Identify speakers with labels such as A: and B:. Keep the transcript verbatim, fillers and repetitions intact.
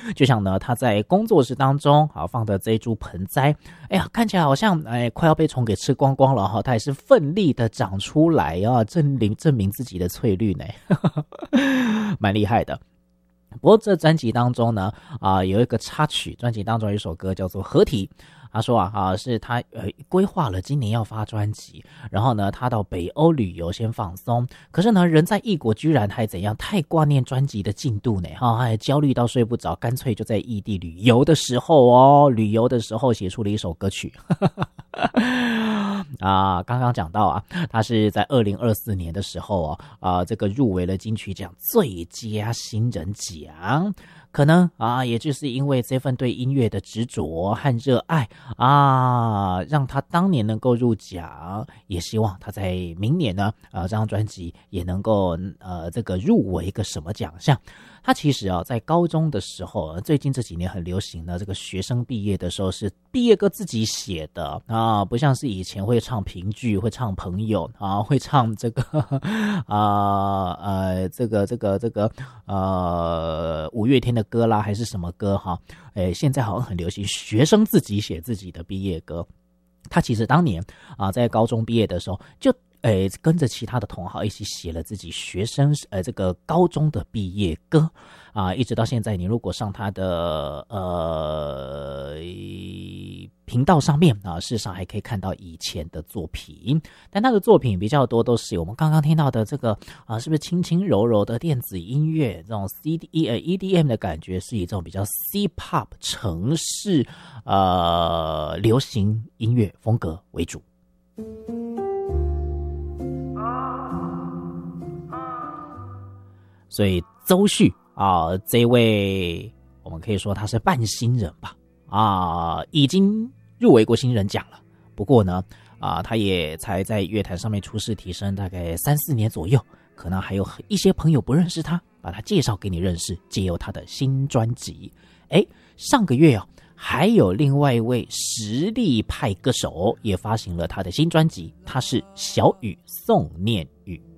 A: 就像呢，他在工作室当中啊放的这一株盆栽，哎呀，看起来好像哎快要被虫给吃光光了哈，它也是奋力的长出来啊，证明证明自己的翠绿呢，蛮厉害的。不过这专辑当中呢，啊、呃、有一个插曲，专辑当中有一首歌叫做《合体》。他说啊，啊是他呃规划了今年要发专辑，然后呢，他到北欧旅游先放松，可是呢，人在异国居然还怎样，太挂念专辑的进度呢，哈、啊，还焦虑到睡不着，干脆就在异地旅游的时候哦，旅游的时候写出了一首歌曲。啊，刚刚讲到啊，他是在二零二四年的时候哦，啊，这个入围了金曲奖最佳新人奖。可能啊，也就是因为这份对音乐的执着和热爱啊，让他当年能够入奖，也希望他在明年呢，呃，这张专辑也能够呃这个入围一个什么奖项。他其实啊，在高中的时候，最近这几年很流行的这个学生毕业的时候是毕业歌自己写的啊，不像是以前会唱评剧、会唱朋友啊、会唱这个啊呃这个这个这个呃五月天的歌啦，还是什么歌哈？哎，现在好像很流行学生自己写自己的毕业歌。他其实当年啊，在高中毕业的时候就。诶，跟着其他的同好一起写了自己学生呃这个高中的毕业歌啊，一直到现在，你如果上他的呃频道上面啊，事实上还可以看到以前的作品，但他的作品比较多都是我们刚刚听到的这个啊，是不是轻轻柔柔的电子音乐，这种 C D 呃 E D M 的感觉，是以这种比较 C-pop 城市呃流行音乐风格为主。所以周旭啊，这位我们可以说他是半新人吧，啊，已经入围过新人奖了。不过呢，啊，他也才在乐坛上面出世提升大概三四年左右，可能还有一些朋友不认识他，把他介绍给你认识，借由他的新专辑。哎，上个月啊，还有另外一位实力派歌手也发行了他的新专辑，他是小雨宋念宇。